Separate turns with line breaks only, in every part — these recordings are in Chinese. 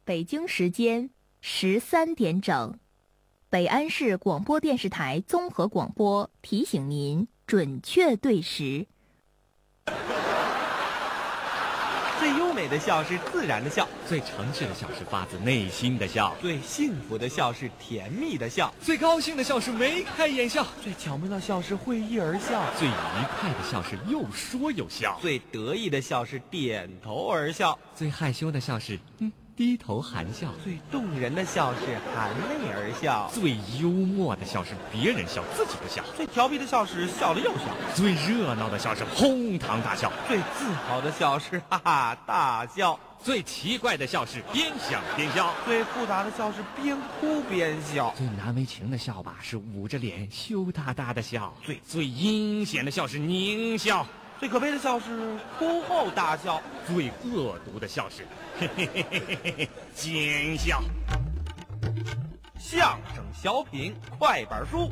北京时间13点整，北安市广播电视台综合广播提醒您准确对时。
最优美的笑是自然的笑，
最诚实的笑是发自内心的笑，
最幸福的笑是甜蜜的笑，
最高兴的笑是眉开眼笑，
最巧妙的笑是会意而笑，
最愉快的笑是又说又笑，
最得意的笑是点头而笑，
最害羞的笑是低头含笑，
最动人的笑是含泪而笑，
最幽默的笑是别人笑自己不笑，
最调皮的笑是笑了又笑，
最热闹的笑是哄堂大笑，
最自豪的笑是哈哈大笑，
最奇怪的笑是边想边笑，
最复杂的笑是边哭边笑，
最难为情的笑吧是捂着脸羞答答的笑，最阴险的笑是狞笑，
最可悲的笑是哭后大笑，
最恶毒的笑是嘿嘿嘿嘿嘿嘿奸笑。
相声小品快板书，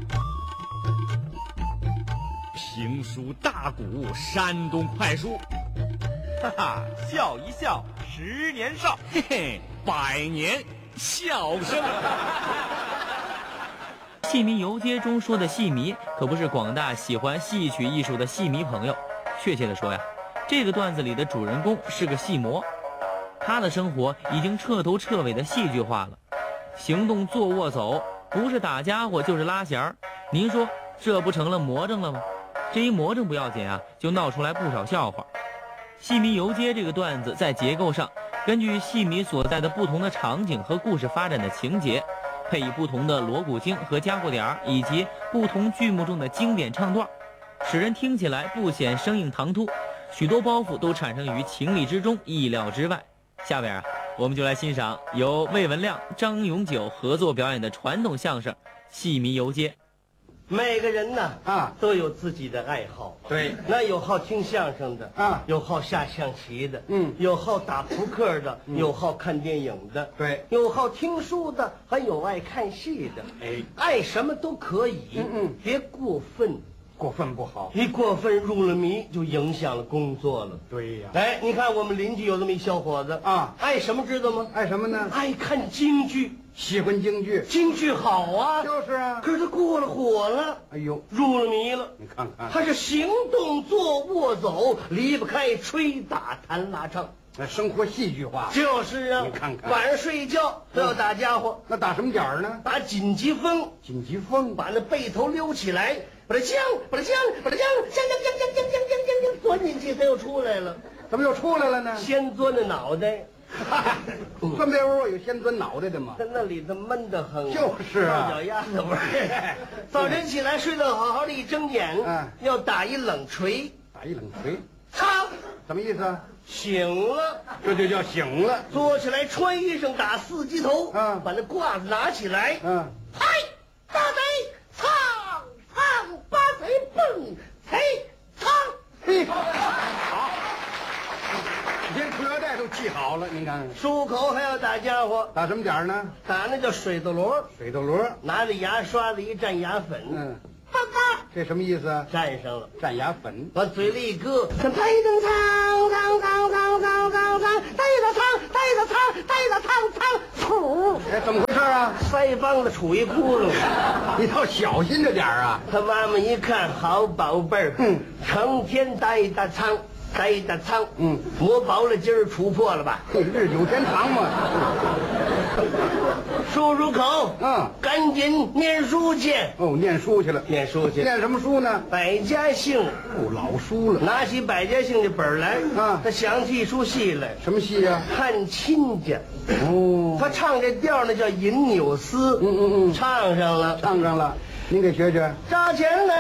评书大鼓山东快书，
哈哈，笑一笑10年少，
嘿嘿，100年笑声。
戏迷游街中说的戏迷，可不是广大喜欢戏曲艺术的戏迷朋友。确切的说呀，这个段子里的主人公是个戏魔，他的生活已经彻头彻尾的戏剧化了，行动坐卧走，不是打家伙就是拉弦儿。您说这不成了魔怔了吗？这一魔怔不要紧啊，就闹出来不少笑话。戏迷游街这个段子在结构上，根据戏迷所在的不同的场景和故事发展的情节，配以不同的锣鼓经和加鼓点以及不同剧目中的经典唱段，使人听起来不显生硬唐突，许多包袱都产生于情理之中，意料之外。下边我们就来欣赏由魏文亮、张永久合作表演的传统相声《戏迷游街》。
每个人呢都有自己的爱好。
对，
那有好听相声的有好下象棋的，有好打扑克的，有好看电影的，
对，
有好听书的，还有爱看戏的。爱什么都可以，别过分。
过分不好，
一过分入了迷，就影响了工作了。
对呀，
你看我们邻居有这么一小伙子爱什么知道吗？
爱什么呢？
爱看京剧，
喜欢京剧，
京剧好啊，
就是啊。
可是他过了火了，
哎呦，
入了迷了。
你看看，
他是行动坐卧走离不开吹打弹拉唱。
那生活戏剧化。
就是啊，
你看看，
晚上睡觉都要打家伙。
那打什么点儿呢？
打紧急风。
紧急风，
把那背头溜起来，把它将钻进去，他又出来了。
怎么又出来了呢？
先钻的脑袋。
钻被窝有先钻脑袋的吗？
在那里头闷得很。
就是啊，
脚丫子味儿。早晨起来睡得好好的，一睁眼，要打一冷锤。
打一冷锤，
擦，
什么意思啊？
醒了，
这就叫醒了。
坐起来穿衣裳打4级头，把那褂子拿起来，拍大贼，唱八贼蹦，嘿唱，
嘿，好，连裤腰带都系好了，您看。
漱口还要打家伙，
打什么点儿呢？
打那叫水斗罗，
水斗罗，
拿着牙刷子一蘸牙粉，
这什么意思啊？
蘸上了，
蘸牙粉，
往嘴里一搁，带着唱，吐。
怎么回事啊？
腮帮子杵一窟窿，
你倒小心着点儿啊！
他妈妈一看，好宝贝儿，成天呆的苍。磨薄了今儿杵破了吧？
日久天长嘛。
漱口，赶紧念书去。
念书去了。念什么书呢？
百家姓。
老书了。
拿起百家姓的本来，他想起一出戏来。
什么戏啊？
探亲家。他唱这调呢叫《吟柳丝》。唱上了。
您给学学。
扎前来。